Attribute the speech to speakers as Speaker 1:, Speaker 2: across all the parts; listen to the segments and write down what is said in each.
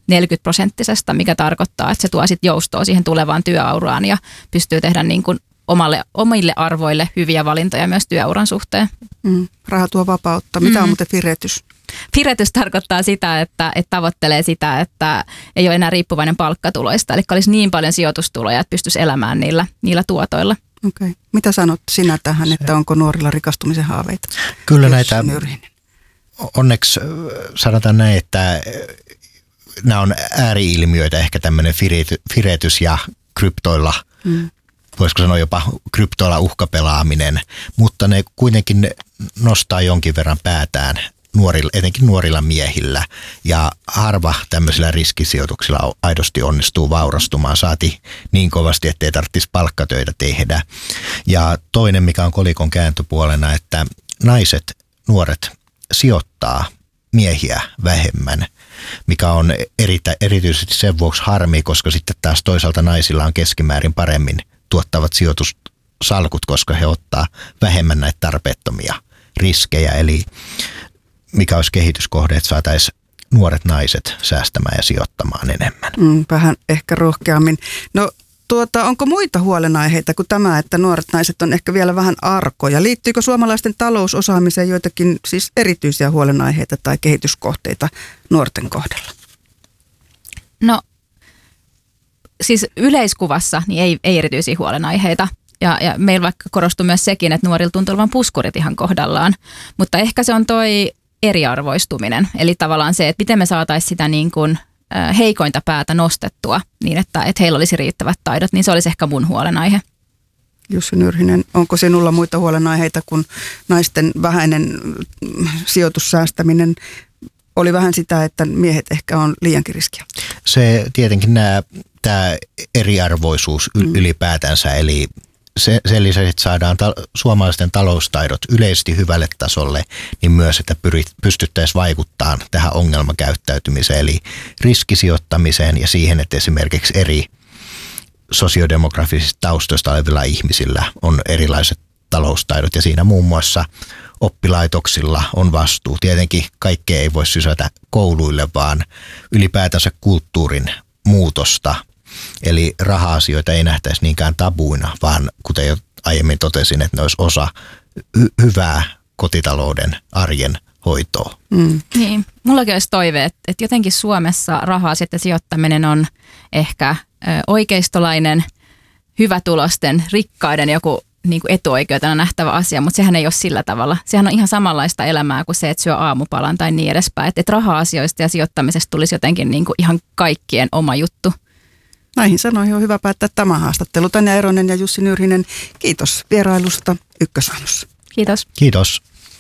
Speaker 1: 40%, mikä tarkoittaa, että se tuo sitten joustoa siihen tulevaan työauraan ja pystyy tehdä niin kuin omille arvoille hyviä valintoja myös työuran suhteen.
Speaker 2: Raha tuo vapautta. Mitä on muuten firetys?
Speaker 1: Firetys tarkoittaa sitä, että tavoittelee sitä, että ei ole enää riippuvainen palkkatuloista. Eli olisi niin paljon sijoitustuloja, että pystyisi elämään niillä tuotoilla.
Speaker 2: Okei. Mitä sanot sinä tähän, että onko nuorilla rikastumisen haaveita?
Speaker 3: Kyllä näitä, onneksi sanotaan näin, että nämä on ääriilmiöitä, ehkä tämmöinen firetys ja kryptoilla, voisiko sanoa jopa kryptoilla uhkapelaaminen, mutta ne kuitenkin nostaa jonkin verran päätään etenkin nuorilla miehillä, ja harva tämmöisillä riskisijoituksilla aidosti onnistuu vaurastumaan, saati niin kovasti, ettei tarvitsisi palkkatöitä tehdä. Ja toinen, mikä on kolikon kääntöpuolena, että nuoret sijoittaa miehiä vähemmän, mikä on erityisesti sen vuoksi harmi, koska sitten taas toisaalta naisilla on keskimäärin paremmin tuottavat sijoitussalkut, koska he ottaa vähemmän näitä tarpeettomia riskejä, eli mikä olisi kehityskohde, että saataisiin nuoret naiset säästämään ja sijoittamaan enemmän.
Speaker 2: Vähän ehkä rohkeammin. No onko muita huolenaiheita kuin tämä, että nuoret naiset on ehkä vielä vähän arkoja? Liittyykö suomalaisten talousosaamiseen joitakin siis erityisiä huolenaiheita tai kehityskohteita nuorten kohdalla?
Speaker 1: No siis yleiskuvassa niin ei erityisiä huolenaiheita. Ja meillä vaikka korostuu myös sekin, että nuorilla tuntuu olevan puskurit ihan kohdallaan. Mutta ehkä se on toi eriarvoistuminen. Eli tavallaan se, että miten me saataisiin sitä niin kuin heikointa päätä nostettua niin, että heillä olisi riittävät taidot, niin se olisi ehkä mun huolenaihe.
Speaker 2: Jussi Nyrhinen, onko sinulla muita huolenaiheita kuin naisten vähäinen sijoitussäästäminen? Oli vähän sitä, että miehet ehkä on liiankin riskiä.
Speaker 3: Se tietenkin tämä eriarvoisuus ylipäätänsä, eli sen lisäksi, että saadaan suomalaisten taloustaidot yleisesti hyvälle tasolle, niin myös, että pystyttäisiin vaikuttamaan tähän ongelmakäyttäytymiseen, eli riskisijoittamiseen ja siihen, että esimerkiksi eri sosiodemografisista taustoista olevilla ihmisillä on erilaiset taloustaidot, ja siinä muun muassa oppilaitoksilla on vastuu. Tietenkin kaikkea ei voi sysätä kouluille, vaan ylipäätänsä kulttuurin muutosta. Eli raha-asioita ei nähtäisi niinkään tabuina, vaan kuten jo aiemmin totesin, että ne olisi osa hyvää kotitalouden arjen hoitoa.
Speaker 1: Niin, mullakin olisi toive, että jotenkin Suomessa raha-asiat ja sijoittaminen on ehkä oikeistolainen, hyvätulosten, rikkaiden joku niin kuin etuoikeutena nähtävä asia, mutta sehän ei ole sillä tavalla. Sehän on ihan samanlaista elämää kuin se, että syö aamupalan tai niin edespäin. Että raha-asioista ja sijoittamisesta tulisi jotenkin niin kuin ihan kaikkien oma juttu.
Speaker 2: Näihin sanoihin on hyvä päättää tämä haastattelu. Tanja Eronen ja Jussi Nyrhinen, kiitos vierailusta Ykkösaamussa.
Speaker 1: Kiitos.
Speaker 3: Kiitos.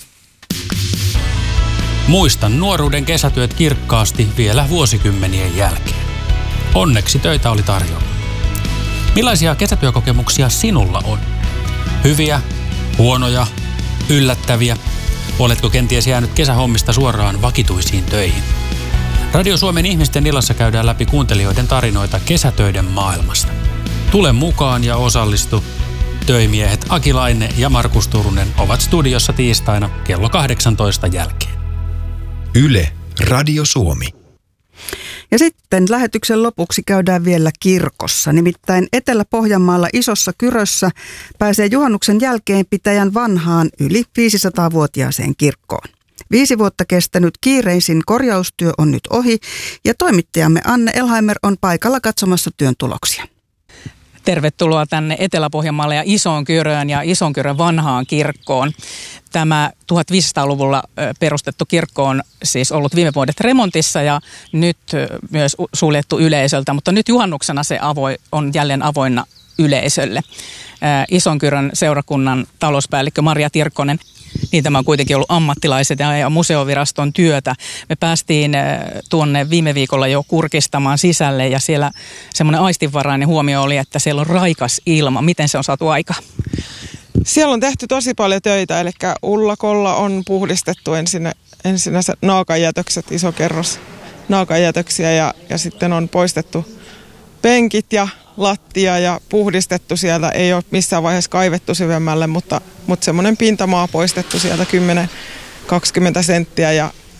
Speaker 4: Muistan nuoruuden kesätyöt kirkkaasti vielä vuosikymmenien jälkeen. Onneksi töitä oli tarjolla. Millaisia kesätyökokemuksia sinulla on? Hyviä, huonoja, yllättäviä? Oletko kenties jäänyt kesähommista suoraan vakituisiin töihin? Radio Suomen ihmisten illassa käydään läpi kuuntelijoiden tarinoita kesätöiden maailmasta. Tule mukaan ja osallistu. Töimiehet Aki Laine ja Markus Turunen ovat studiossa tiistaina kello 18 jälkeen.
Speaker 5: Yle, Radio Suomi.
Speaker 2: Ja sitten lähetyksen lopuksi käydään vielä kirkossa. Nimittäin Etelä-Pohjanmaalla Isossa Kyrössä pääsee juhannuksen jälkeen pitäjän vanhaan yli 500-vuotiaaseen kirkkoon. 5 vuotta kestänyt kiireisin korjaustyö on nyt ohi ja toimittajamme Anne Elheimer on paikalla katsomassa työn tuloksia.
Speaker 6: Tervetuloa tänne Etelä-Pohjanmaalle ja Isoon Kyröön ja Ison Kyrön vanhaan kirkkoon. Tämä 1500-luvulla perustettu kirkko on siis ollut viime vuodet remontissa ja nyt myös suljettu yleisöltä, mutta nyt juhannuksena se on jälleen avoinna yleisölle. Ison Kyrön seurakunnan talouspäällikkö Maria Tirkkonen. Niin tämä on kuitenkin ollut ammattilaiset ja museoviraston työtä. Me päästiin tuonne viime viikolla jo kurkistamaan sisälle ja siellä semmoinen aistinvarainen huomio oli, että siellä on raikas ilma. Miten se on saatu aikaan?
Speaker 7: Siellä on tehty tosi paljon töitä, eli ullakolla on puhdistettu ensin naakanjätökset, iso kerros naakanjätöksiä ja sitten on poistettu penkit ja lattia ja puhdistettu sieltä. Ei ole missään vaiheessa kaivettu syvemmälle, mutta semmoinen pintamaa poistettu sieltä 10-20 senttiä ja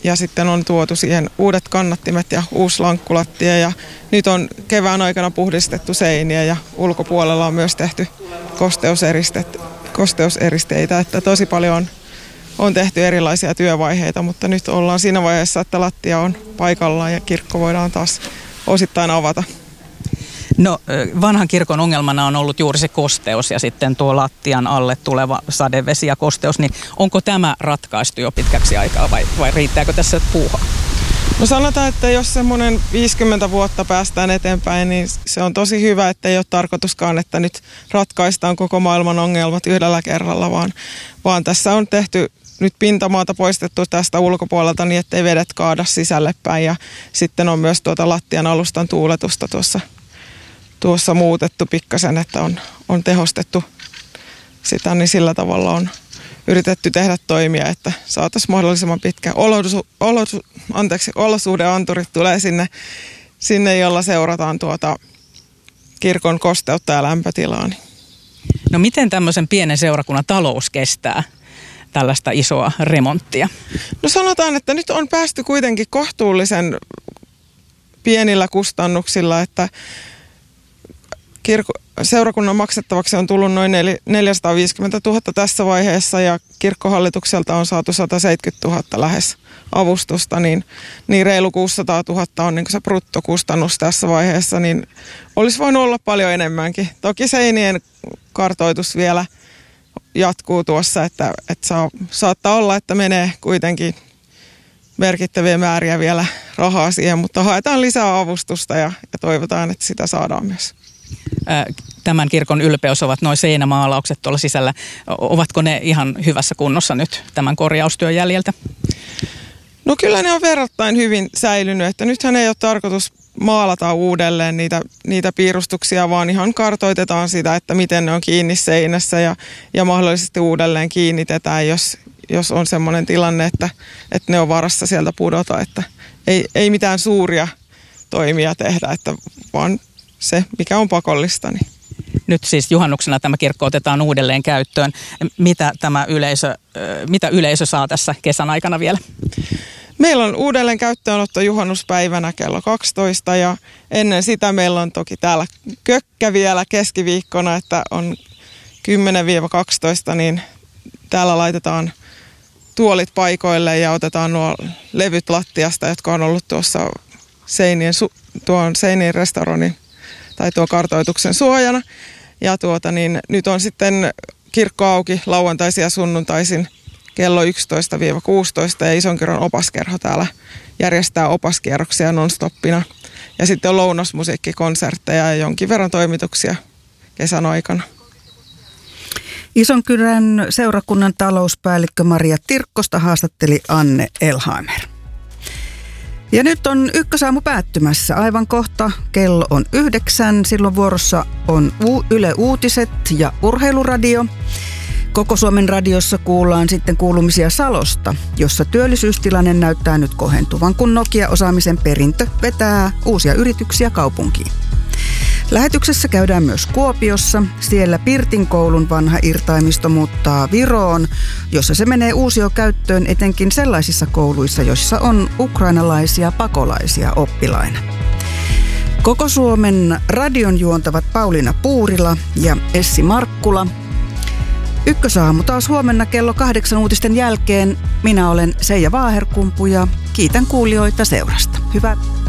Speaker 7: ja sitten on tuotu siihen uudet kannattimet ja uusi lankkulattia ja nyt on kevään aikana puhdistettu seiniä ja ulkopuolella on myös tehty kosteuseristeitä, että tosi paljon on tehty erilaisia työvaiheita, mutta nyt ollaan siinä vaiheessa, että lattia on paikallaan ja kirkko voidaan taas osittain avata.
Speaker 6: No, vanhan kirkon ongelmana on ollut juuri se kosteus ja sitten tuo lattian alle tuleva sadevesi ja kosteus, niin onko tämä ratkaistu jo pitkäksi aikaa vai riittääkö tässä puuhaa?
Speaker 7: No sanotaan, että jos semmoinen 50 vuotta päästään eteenpäin, niin se on tosi hyvä, että ei ole tarkoituskaan, että nyt ratkaistaan koko maailman ongelmat yhdellä kerralla, vaan tässä on tehty nyt pintamaata poistettu tästä ulkopuolelta niin, ettei vedet kaada sisälle päin ja sitten on myös tuota lattian alustan tuuletusta tuossa muutettu pikkasen, että on tehostettu sitä, niin sillä tavalla on yritetty tehdä toimia, että saataisiin mahdollisimman pitkä olosuhdeanturit tulee sinne, jolla seurataan tuota kirkon kosteutta ja lämpötilaa.
Speaker 6: No miten tämmöisen pienen seurakunnan talous kestää tällaista isoa remonttia?
Speaker 7: No sanotaan, että nyt on päästy kuitenkin kohtuullisen pienillä kustannuksilla, että seurakunnan maksettavaksi on tullut noin 450 000 tässä vaiheessa ja kirkkohallitukselta on saatu 170 000 lähes avustusta, niin reilu 600 000 on niin se bruttokustannus tässä vaiheessa, niin olisi voinut olla paljon enemmänkin. Toki seinien kartoitus vielä jatkuu tuossa, että saattaa olla, että menee kuitenkin merkittäviä määriä vielä rahaa siihen, mutta haetaan lisää avustusta ja toivotaan, että sitä saadaan myös.
Speaker 6: Tämän kirkon ylpeys ovat nuo seinämaalaukset tuolla sisällä. Ovatko ne ihan hyvässä kunnossa nyt tämän korjaustyön jäljiltä?
Speaker 7: No kyllä ne on verrattain hyvin säilynyt, että nythän ei ole tarkoitus maalata uudelleen niitä piirustuksia, vaan ihan kartoitetaan sitä, että miten ne on kiinni seinässä ja mahdollisesti uudelleen kiinnitetään, jos on semmoinen tilanne, että ne on varassa sieltä pudota, että ei mitään suuria toimia tehdä, että vaan se, mikä on pakollista. Niin.
Speaker 6: Nyt siis juhannuksena tämä kirkko otetaan uudelleen käyttöön. Mitä yleisö saa tässä kesän aikana vielä?
Speaker 7: Meillä on uudelleen käyttöönotto juhannuspäivänä kello 12 ja ennen sitä meillä on toki täällä kökkä vielä keskiviikkona, että on 10-12, niin täällä laitetaan tuolit paikoille ja otetaan nuo levyt lattiasta, jotka on ollut tuossa seinien restauroinnin tai tuon kartoituksen suojana. Ja nyt on sitten kirkko auki lauantaisin ja sunnuntaisin kello 11-16 ja Isonkyrön opaskerho täällä järjestää opaskierroksia nonstoppina. Ja sitten on lounasmusiikkikonsertteja ja jonkin verran toimituksia kesän aikana.
Speaker 2: Isonkyrön seurakunnan talouspäällikkö Maria Tirkkosta haastatteli Anne Elhaimer. Ja nyt on Ykkösaamu päättymässä. Aivan kohta kello on 9. Silloin vuorossa on Yle Uutiset ja Urheiluradio. Koko Suomen radiossa kuullaan sitten kuulumisia Salosta, jossa työllisyystilanne näyttää nyt kohentuvan, kun Nokia-osaamisen perintö vetää uusia yrityksiä kaupunkiin. Lähetyksessä käydään myös Kuopiossa. Siellä Pirtin koulun vanha irtaimisto muuttaa Viroon, jossa se menee uusiokäyttöön etenkin sellaisissa kouluissa, joissa on ukrainalaisia pakolaisia oppilaina. Koko Suomen radion juontavat Pauliina Puurila ja Essi Markkula. Ykkösaamu taas huomenna kello 8 uutisten jälkeen. Minä olen Seija Vaaherkumpu ja kiitän kuulijoita seurasta. Hyvää